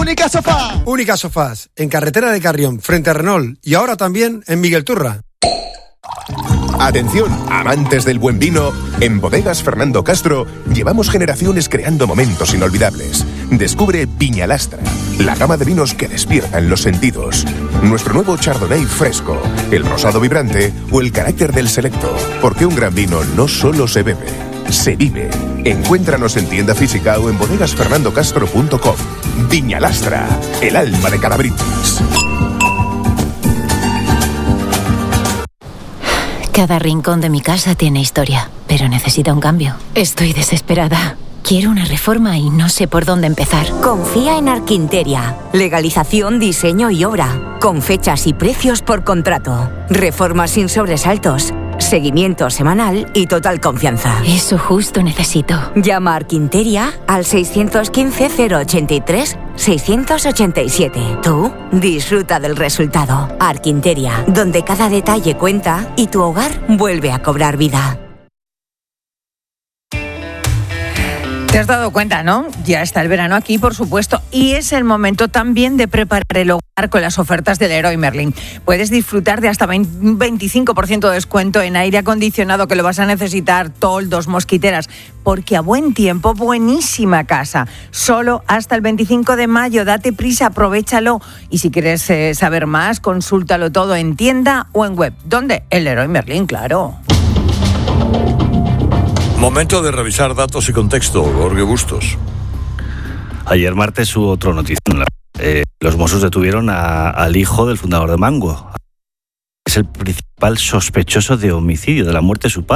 Única Sofá. Única Sofás, en carretera de Carrión, frente a Renault, y ahora también en Miguel Turra. Atención, amantes del buen vino. En Bodegas Fernando Castro llevamos generaciones creando momentos inolvidables. Descubre Viñalastra, la gama de vinos que despiertan los sentidos. Nuestro nuevo Chardonnay fresco, el rosado vibrante o el carácter del selecto. Porque un gran vino no solo se bebe, se vive. Encuéntranos en tienda física o en bodegasfernandocastro.com. Viñalastra, el alma de cada brindis. Cada rincón de mi casa tiene historia, pero necesita un cambio. Estoy desesperada. Quiero una reforma y no sé por dónde empezar. Confía en Arquinteria. Legalización, diseño y obra. Con fechas y precios por contrato. Reformas sin sobresaltos. Seguimiento semanal y total confianza. Eso justo necesito. Llama a Arquinteria al 615-083-687. Tú disfruta del resultado. Arquinteria, donde cada detalle cuenta y tu hogar vuelve a cobrar vida. Te has dado cuenta, ¿no? Ya está el verano aquí, por supuesto, y es el momento también de preparar el hogar con las ofertas del Leroy Merlin. Puedes disfrutar de hasta 25% de descuento en aire acondicionado, que lo vas a necesitar, toldos, mosquiteras, porque a buen tiempo, buenísima casa. Solo hasta el 25 de mayo, date prisa, aprovéchalo. Y si quieres saber más, consúltalo todo en tienda o en web. ¿Dónde? El Leroy Merlin, claro. Momento de revisar datos y contexto, Jorge Bustos. Ayer martes hubo otra noticia. Los Mossos detuvieron al hijo del fundador de Mango. Es el principal sospechoso de homicidio, de la muerte de su padre.